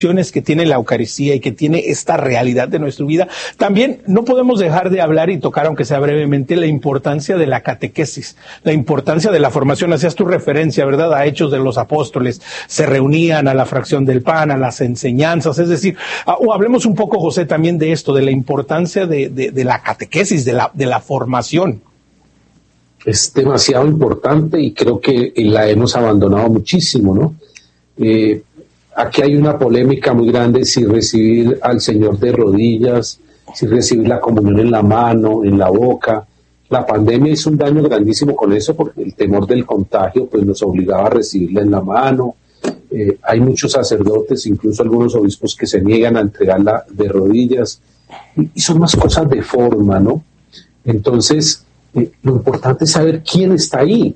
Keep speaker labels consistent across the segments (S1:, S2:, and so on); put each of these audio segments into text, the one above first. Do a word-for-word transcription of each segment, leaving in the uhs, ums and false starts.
S1: que tiene la Eucaristía y que tiene esta realidad de nuestra vida, también no podemos dejar de hablar y tocar, aunque sea brevemente, la importancia de la catequesis, la importancia de la formación. Hacías tu referencia, ¿verdad?, a Hechos de los Apóstoles, se reunían a la fracción del pan, a las enseñanzas, es decir, a, o hablemos un poco, José, también de esto, de la importancia de, de, de la catequesis, de la, de la formación.
S2: Es demasiado importante y creo que la hemos abandonado muchísimo, ¿no? Eh, Aquí hay una polémica muy grande si recibir al Señor de rodillas, si recibir la comunión en la mano, en la boca. La pandemia hizo un daño grandísimo con eso porque el temor del contagio pues nos obligaba a recibirla en la mano. Eh, hay muchos sacerdotes, incluso algunos obispos, que se niegan a entregarla de rodillas. Y, y son más cosas de forma, ¿no? Entonces, eh, lo importante es saber quién está ahí.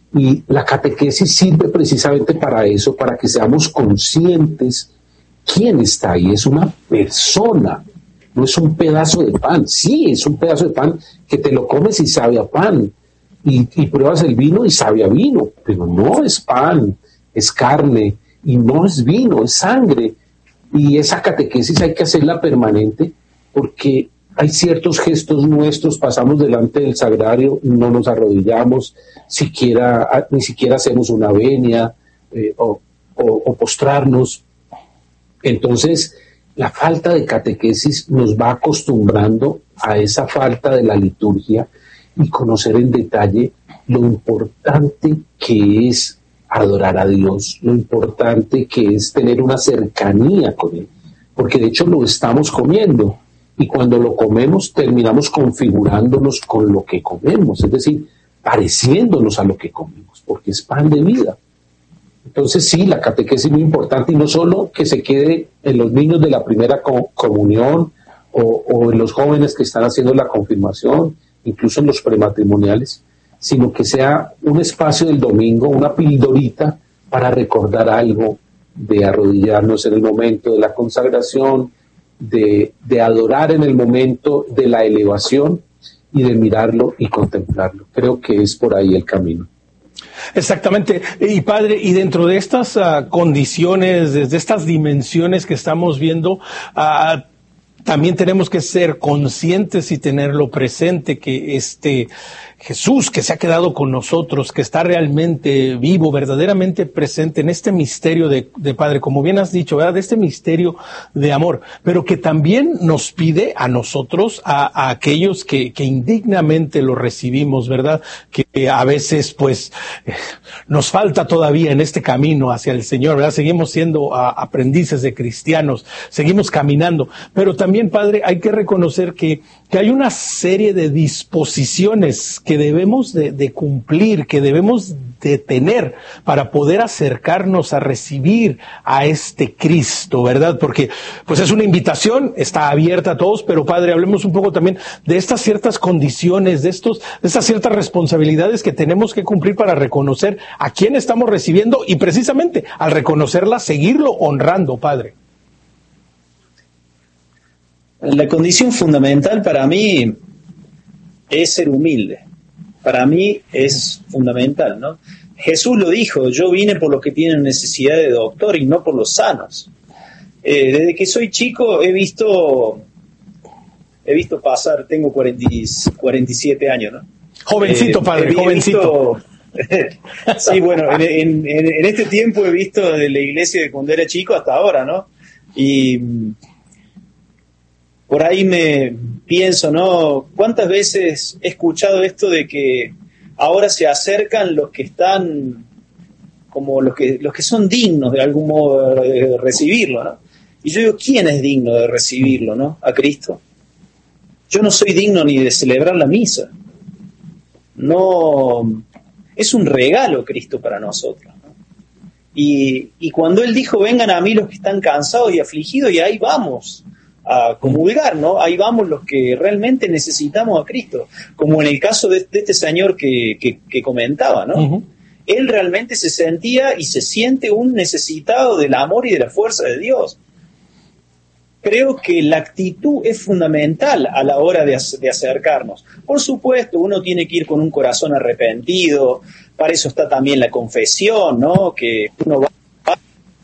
S2: Y la catequesis sirve precisamente para eso, para que seamos conscientes quién está ahí. Es una persona, no es un pedazo de pan. Sí, es un pedazo de pan que te lo comes y sabe a pan, y, y pruebas el vino y sabe a vino, pero no es pan, es carne, y no es vino, es sangre. Y esa catequesis hay que hacerla permanente, porque hay ciertos gestos nuestros, pasamos delante del sagrario, no nos arrodillamos, siquiera, ni siquiera hacemos una venia eh, o, o, o postrarnos. Entonces, la falta de catequesis nos va acostumbrando a esa falta de la liturgia y conocer en detalle lo importante que es adorar a Dios, lo importante que es tener una cercanía con Él, porque de hecho lo estamos comiendo. Y cuando lo comemos, terminamos configurándonos con lo que comemos, es decir, pareciéndonos a lo que comemos, porque es pan de vida. Entonces sí, la catequesis es muy importante, y no solo que se quede en los niños de la primera co- comunión o, o en los jóvenes que están haciendo la confirmación, incluso en los prematrimoniales, sino que sea un espacio del domingo, una pildorita para recordar algo, de arrodillarnos en el momento de la consagración, De, de adorar en el momento de la elevación y de mirarlo y contemplarlo. Creo que es por ahí el camino.
S1: Exactamente. Y padre, y dentro de estas uh, condiciones, de estas dimensiones que estamos viendo, uh, también tenemos que ser conscientes y tenerlo presente, que este Jesús que se ha quedado con nosotros, que está realmente vivo, verdaderamente presente en este misterio de, de Padre, como bien has dicho, ¿verdad?, de este misterio de amor, pero que también nos pide a nosotros, a, a aquellos que, que indignamente lo recibimos, ¿verdad?, que a veces pues eh, nos falta todavía en este camino hacia el Señor, ¿verdad?, seguimos siendo a, aprendices de cristianos, seguimos caminando, pero también, Padre, hay que reconocer que, que hay una serie de disposiciones que debemos de, de cumplir, que debemos de tener para poder acercarnos a recibir a este Cristo, ¿verdad? Porque pues es una invitación, está abierta a todos, pero Padre, hablemos un poco también de estas ciertas condiciones, de estos, de estas ciertas responsabilidades que tenemos que cumplir para reconocer a quién estamos recibiendo y precisamente al reconocerla, seguirlo honrando, Padre.
S3: La condición fundamental para mí es ser humilde. Para mí es fundamental, ¿no? Jesús lo dijo, yo vine por los que tienen necesidad de doctor y no por los sanos. Eh, desde que soy chico he visto he visto pasar, tengo cuarenta, cuarenta y siete años, ¿no?
S1: Jovencito, eh, padre, he, jovencito.
S3: He visto, sí, bueno, en, en, en este tiempo he visto de la iglesia de cuando era chico hasta ahora, ¿no? Y por ahí me pienso, ¿no? ¿Cuántas veces he escuchado esto de que ahora se acercan los que están, como los que, los que son dignos de algún modo de recibirlo, ¿no? Y yo digo, ¿quién es digno de recibirlo, no? A Cristo. Yo no soy digno ni de celebrar la misa. No, es un regalo Cristo para nosotros, ¿no? Y, y cuando Él dijo, vengan a mí los que están cansados y afligidos, y ahí vamos a comulgar, ¿no? Ahí vamos los que realmente necesitamos a Cristo, como en el caso de, de este señor que, que, que comentaba, ¿no? Uh-huh. Él realmente se sentía y se siente un necesitado del amor y de la fuerza de Dios. Creo que la actitud es fundamental a la hora de, de acercarnos. Por supuesto, uno tiene que ir con un corazón arrepentido, para eso está también la confesión, ¿no? Que uno va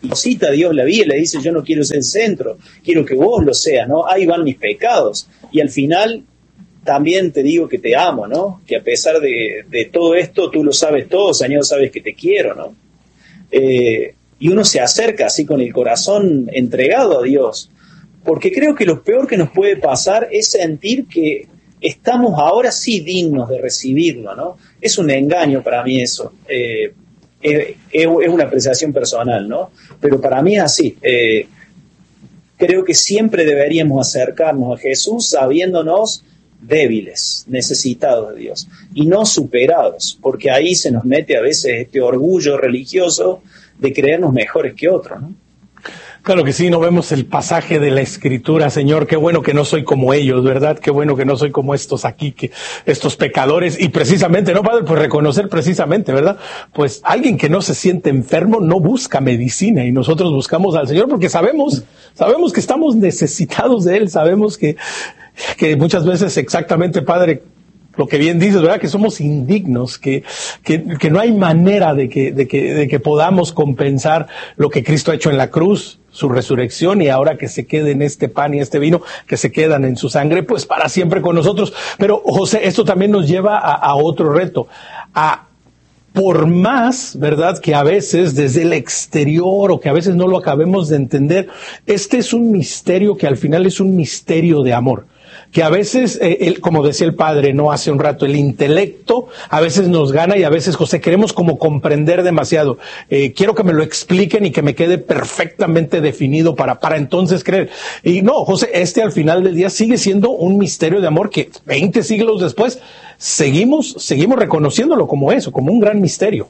S3: cita a Dios la vida y le dice, yo no quiero ser el centro, quiero que vos lo seas, ¿no? Ahí van mis pecados. Y al final también te digo que te amo, ¿no? Que a pesar de, de todo esto, tú lo sabes todo, Señor, sabes que te quiero, ¿no? Eh, y uno se acerca así con el corazón entregado a Dios, porque creo que lo peor que nos puede pasar es sentir que estamos ahora sí dignos de recibirlo, ¿no? Es un engaño para mí eso. Eh, es, es una apreciación personal, ¿no? Pero para mí es así. Eh, creo que siempre deberíamos acercarnos a Jesús sabiéndonos débiles, necesitados de Dios, y no superados, porque ahí se nos mete a veces este orgullo religioso de creernos mejores que otros, ¿no?
S1: Claro que sí, no vemos el pasaje de la Escritura, Señor, qué bueno que no soy como ellos, ¿verdad? Qué bueno que no soy como estos aquí, que estos pecadores, y precisamente, ¿no, Padre? Pues reconocer precisamente, ¿verdad? Pues alguien que no se siente enfermo no busca medicina, y nosotros buscamos al Señor porque sabemos, sabemos que estamos necesitados de Él, sabemos que, que muchas veces exactamente, Padre, lo que bien dices, ¿verdad? Que somos indignos, que, que, que no hay manera de que, de que, de que podamos compensar lo que Cristo ha hecho en la cruz, su resurrección, y ahora que se quede en este pan y este vino, que se quedan en su sangre, pues para siempre con nosotros. Pero, José, esto también nos lleva a, a otro reto, a por más, ¿verdad?, que a veces desde el exterior o que a veces no lo acabemos de entender, este es un misterio que al final es un misterio de amor. Que a veces, eh, el, como decía el padre, no hace un rato, el intelecto a veces nos gana y a veces, José, queremos como comprender demasiado. Eh, quiero que me lo expliquen y que me quede perfectamente definido para, para entonces creer. Y no, José, este al final del día sigue siendo un misterio de amor que veinte siglos después seguimos, seguimos reconociéndolo como eso, como un gran misterio.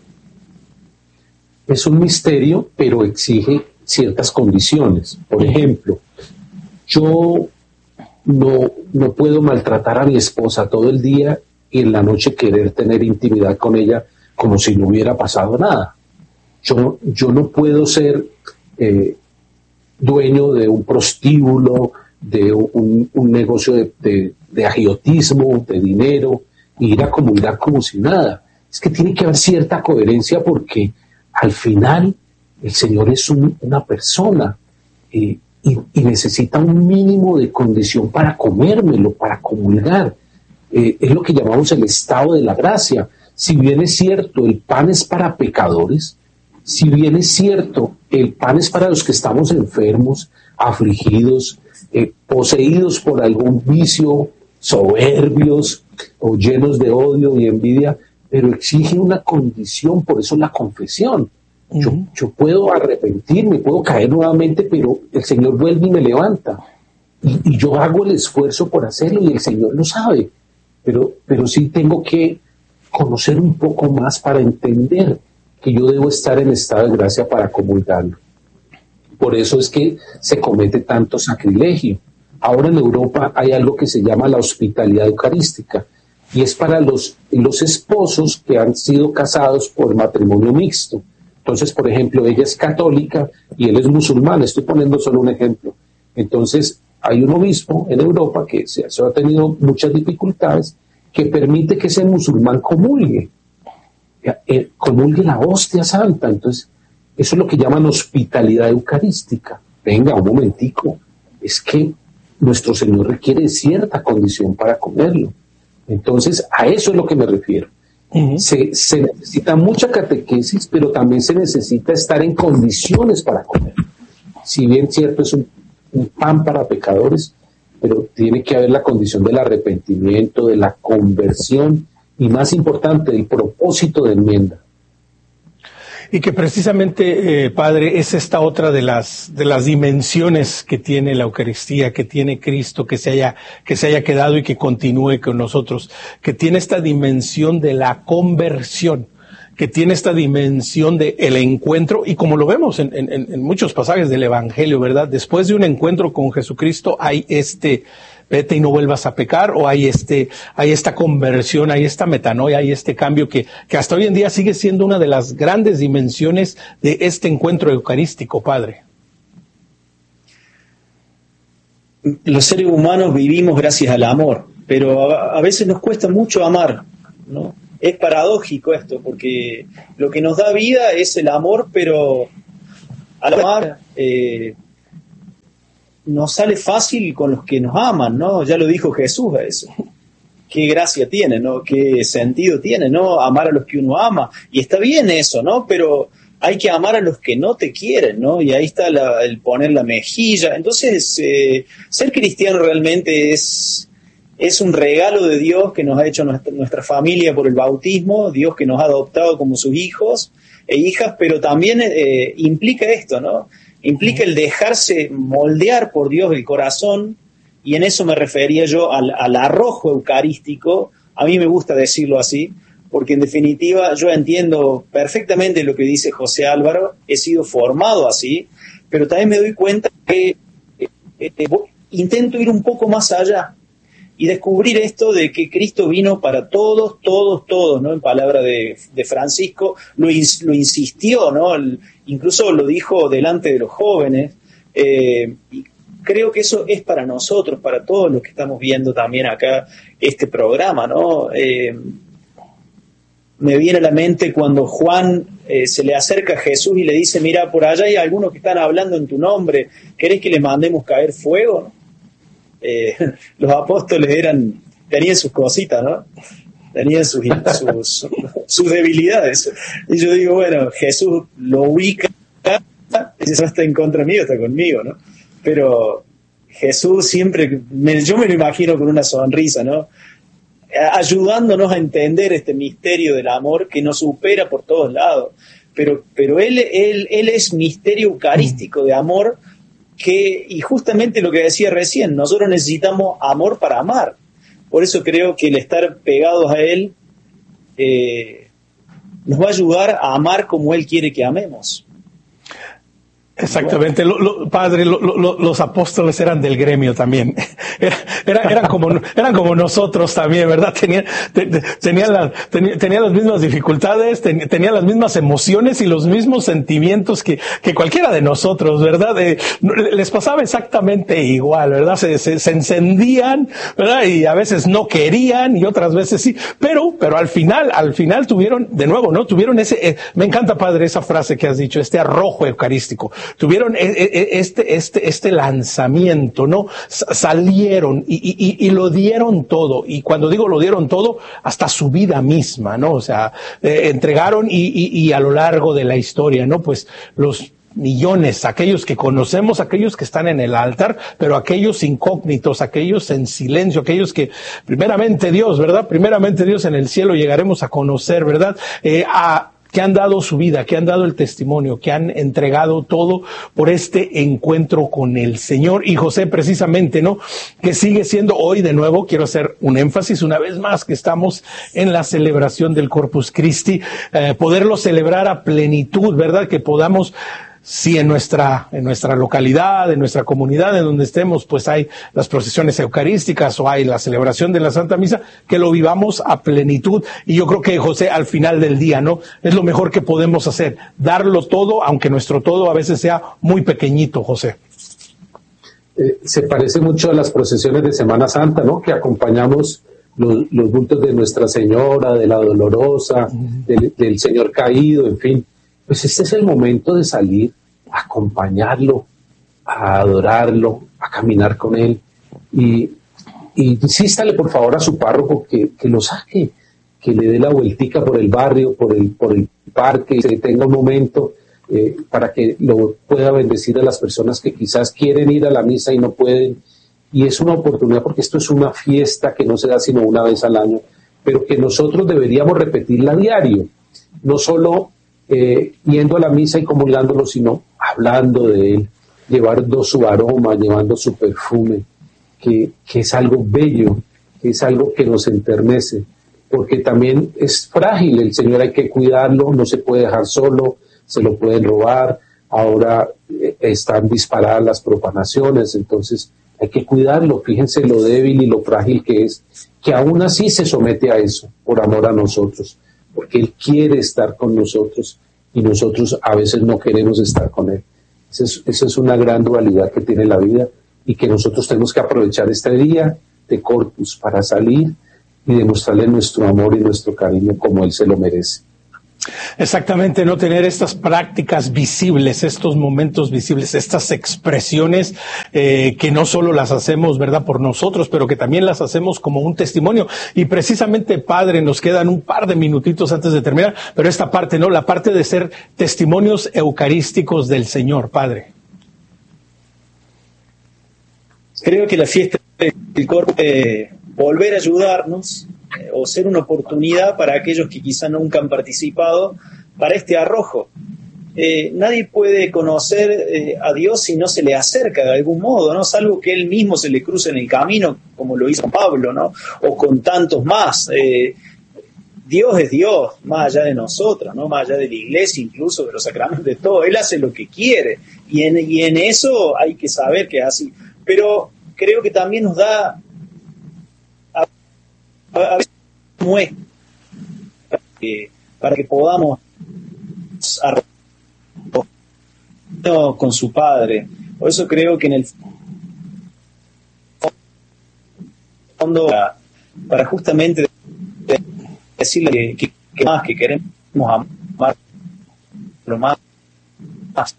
S2: Es un misterio, pero exige ciertas condiciones. Por ejemplo, yo No, no puedo maltratar a mi esposa todo el día y en la noche querer tener intimidad con ella como si no hubiera pasado nada. Yo, yo no puedo ser eh, dueño de un prostíbulo, de un, un negocio de, de, de agiotismo, de dinero, e ir a comulgar como si nada. Es que tiene que haber cierta coherencia porque al final el Señor es un, una persona eh, Y, y necesita un mínimo de condición para comérmelo, para comulgar. Eh, es lo que llamamos el estado de la gracia. Si bien es cierto, el pan es para pecadores, si bien es cierto, el pan es para los que estamos enfermos, afligidos, eh, poseídos por algún vicio, soberbios o llenos de odio y envidia, pero exige una condición, por eso la confesión. Yo, yo puedo arrepentirme, puedo caer nuevamente, pero el Señor vuelve y me levanta. Y, y yo hago el esfuerzo por hacerlo y el Señor lo sabe. Pero, pero sí tengo que conocer un poco más para entender que yo debo estar en estado de gracia para comulgarlo. Por eso es que se comete tanto sacrilegio. Ahora en Europa hay algo que se llama la hospitalidad eucarística y es para los, los esposos que han sido casados por matrimonio mixto. Entonces, por ejemplo, ella es católica y él es musulmán. Estoy poniendo solo un ejemplo. Entonces, hay un obispo en Europa que se, se ha tenido muchas dificultades que permite que ese musulmán comulgue, eh, comulgue la hostia santa. Entonces, eso es lo que llaman hospitalidad eucarística. Venga, un momentico. Es que nuestro Señor requiere cierta condición para comerlo. Entonces, a eso es lo que me refiero. Uh-huh. Se, se necesita mucha catequesis, pero también se necesita estar en condiciones para comer. Si bien cierto es un, un pan para pecadores, pero tiene que haber la condición del arrepentimiento, de la conversión y, más importante, el propósito de enmienda.
S1: Y que precisamente, eh, Padre, es esta otra de las de las dimensiones que tiene la Eucaristía, que tiene Cristo, que se haya que se haya quedado y que continúe con nosotros, que tiene esta dimensión de la conversión, que tiene esta dimensión de el encuentro, y como lo vemos en, en, en muchos pasajes del Evangelio, ¿verdad? Después de un encuentro con Jesucristo hay este vete y no vuelvas a pecar, o hay este, hay esta conversión, hay esta metanoia, hay este cambio que, que hasta hoy en día sigue siendo una de las grandes dimensiones de este encuentro eucarístico, Padre.
S3: Los seres humanos vivimos gracias al amor, pero a, a veces nos cuesta mucho amar, ¿no? Es paradójico esto, porque lo que nos da vida es el amor, pero al amar, eh, nos sale fácil con los que nos aman, ¿no? Ya lo dijo Jesús a eso. Qué gracia tiene, ¿no? Qué sentido tiene, ¿no? Amar a los que uno ama. Y está bien eso, ¿no? Pero hay que amar a los que no te quieren, ¿no? Y ahí está la, el poner la mejilla. Entonces, eh, ser cristiano realmente es, es un regalo de Dios que nos ha hecho nuestra, nuestra familia por el bautismo, Dios que nos ha adoptado como sus hijos e hijas, pero también eh, implica esto, ¿no? Implica el dejarse moldear por Dios el corazón, y en eso me refería yo al, al arrojo eucarístico. A mí me gusta decirlo así, porque en definitiva yo entiendo perfectamente lo que dice José Álvaro, he sido formado así, pero también me doy cuenta que eh, eh, intento ir un poco más allá y descubrir esto de que Cristo vino para todos, todos, todos, ¿no? En palabra de, de Francisco, lo, lo insistió, ¿no? El, incluso lo dijo delante de los jóvenes, eh, y creo que eso es para nosotros, para todos los que estamos viendo también acá este programa, ¿no? Eh, me viene a la mente cuando Juan eh, se le acerca a Jesús y le dice, mira, por allá hay algunos que están hablando en tu nombre, ¿querés que les mandemos caer fuego? Eh, los apóstoles eran, tenían sus cositas, ¿no? Tenían sus, sus, sus debilidades. Y yo digo, bueno, Jesús lo ubica, y si no está en contra mío, está conmigo, ¿no? Pero Jesús siempre, me, yo me lo imagino con una sonrisa, ¿no? Ayudándonos a entender este misterio del amor que nos supera por todos lados. Pero, pero él, él, él es misterio eucarístico de amor, que, y justamente lo que decía recién, nosotros necesitamos amor para amar. Por eso creo que el estar pegados a Él eh, nos va a ayudar a amar como Él quiere que amemos.
S1: Exactamente, lo, lo, padre, lo, lo, los apóstoles eran del gremio también, era, era, eran como eran como nosotros también, ¿verdad? Tenían te, tenían, la, ten, tenían las mismas dificultades, ten, tenían las mismas emociones y los mismos sentimientos que, que cualquiera de nosotros, ¿verdad? Eh, les pasaba exactamente igual, ¿verdad? Se, se, se encendían, ¿verdad? Y a veces no querían y otras veces sí, pero pero al final, al final tuvieron, de nuevo, ¿no? Tuvieron ese, eh, me encanta, padre, esa frase que has dicho, este arrojo eucarístico. Tuvieron este, este, este lanzamiento, ¿no? Salieron y, y, y lo dieron todo. Y cuando digo lo dieron todo, hasta su vida misma, ¿no? O sea, eh, entregaron y, y, y a lo largo de la historia, ¿no? Pues los millones, aquellos que conocemos, aquellos que están en el altar, pero aquellos incógnitos, aquellos en silencio, aquellos que primeramente Dios, ¿verdad? Primeramente Dios en el cielo llegaremos a conocer, ¿verdad? Eh, a que han dado su vida, que han dado el testimonio, que han entregado todo por este encuentro con el Señor. Y José, precisamente, ¿no? Que sigue siendo hoy, de nuevo, quiero hacer un énfasis una vez más, que estamos en la celebración del Corpus Christi, eh, poderlo celebrar a plenitud, ¿verdad? Que podamos, si en nuestra, en nuestra localidad, en nuestra comunidad, en donde estemos, pues hay las procesiones eucarísticas o hay la celebración de la Santa Misa, que lo vivamos a plenitud. Y yo creo que, José, al final del día, ¿no? Es lo mejor que podemos hacer, darlo todo, aunque nuestro todo a veces sea muy pequeñito, José.
S2: Eh, se parece mucho a las procesiones de Semana Santa, ¿no? Que acompañamos los, los bultos de Nuestra Señora, de la Dolorosa, uh-huh. del, del Señor Caído, en fin. Pues este es el momento de salir a acompañarlo, a adorarlo, a caminar con él. Y, y insístale por favor a su párroco que, que lo saque, que le dé la vueltica por el barrio, por el, por el parque, que tenga un momento eh, para que lo pueda bendecir a las personas que quizás quieren ir a la misa y no pueden. Y es una oportunidad, porque esto es una fiesta que no se da sino una vez al año, pero que nosotros deberíamos repetirla a diario, no solo Eh, yendo a la misa y comulgándolo, sino hablando de él, llevando su aroma, llevando su perfume, que, que es algo bello, que es algo que nos enternece, porque también es frágil el Señor, hay que cuidarlo, no se puede dejar solo, se lo pueden robar, ahora eh, están disparadas las profanaciones, entonces hay que cuidarlo, fíjense lo débil y lo frágil que es, que aún así se somete a eso, por amor a nosotros, porque Él quiere estar con nosotros y nosotros a veces no queremos estar con Él. Esa es, esa es una gran dualidad que tiene la vida y que nosotros tenemos que aprovechar este día de Corpus para salir y demostrarle nuestro amor y nuestro cariño como Él se lo merece.
S1: Exactamente, no tener estas prácticas visibles, estos momentos visibles, estas expresiones eh, que no solo las hacemos, ¿verdad?, por nosotros, pero que también las hacemos como un testimonio. Y precisamente, Padre, nos quedan un par de minutitos antes de terminar, pero esta parte, ¿no? La parte de ser testimonios eucarísticos del Señor, Padre.
S3: Creo que la fiesta del Corpus eh, volver a ayudarnos eh, o ser una oportunidad para aquellos que quizá nunca han participado para este arrojo. Eh, nadie puede conocer eh, a Dios si no se le acerca de algún modo, ¿no? Salvo que él mismo se le cruce en el camino, como lo hizo Pablo, ¿no? O con tantos más. Eh, Dios es Dios, más allá de nosotros, ¿no? Más allá de la iglesia, incluso de los sacramentos, de todo. Él hace lo que quiere. Y en, y en eso hay que saber que es así. Pero creo que también nos da a, a veces muestra para que, para que podamos arreglar con su Padre. Por eso creo que en el fondo para, para justamente decirle que, que, que más que queremos amar lo más, más.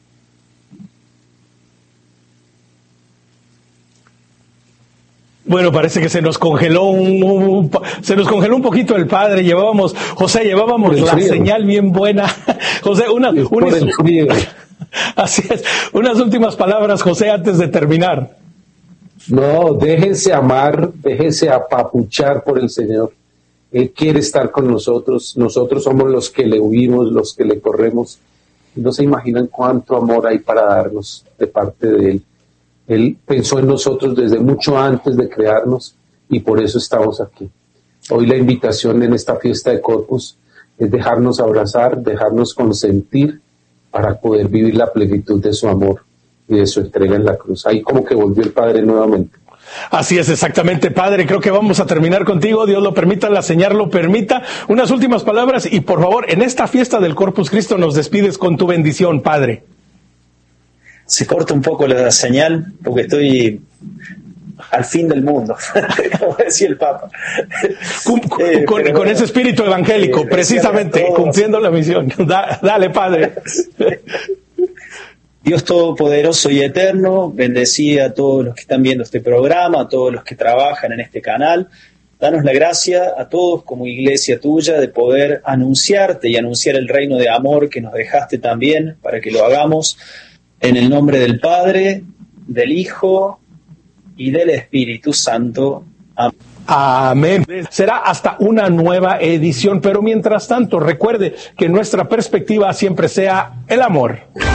S1: Bueno, parece que se nos congeló un, un se nos congeló un poquito el Padre. Llevábamos, José, llevábamos la frío. Señal bien buena. José, una, una así es. Unas últimas palabras, José, antes de terminar.
S2: No, déjense amar, déjense apapuchar por el Señor. Él quiere estar con nosotros. Nosotros somos los que le huimos, los que le corremos. No se imaginan cuánto amor hay para darnos de parte de Él. Él pensó en nosotros desde mucho antes de crearnos y por eso estamos aquí. Hoy la invitación en esta fiesta de Corpus es dejarnos abrazar, dejarnos consentir para poder vivir la plenitud de su amor y de su entrega en la cruz. Ahí como que volvió el Padre nuevamente.
S1: Así es, exactamente, Padre. Creo que vamos a terminar contigo. Dios lo permita, la señal lo permita. Unas últimas palabras y, por favor, en esta fiesta del Corpus Christi nos despides con tu bendición, Padre.
S3: Se corta un poco la señal porque estoy al fin del mundo, como decía el Papa.
S1: Con, eh, con, con ese espíritu evangélico, eh, precisamente, cumpliendo la misión. Da, dale, Padre.
S3: Dios Todopoderoso y Eterno, bendecí a todos los que están viendo este programa, a todos los que trabajan en este canal. Danos la gracia a todos como iglesia tuya de poder anunciarte y anunciar el reino de amor que nos dejaste también para que lo hagamos. En el nombre del Padre, del Hijo y del Espíritu Santo. Amén.
S1: Amén. Será hasta una nueva edición, pero mientras tanto, recuerde que nuestra perspectiva siempre sea el amor.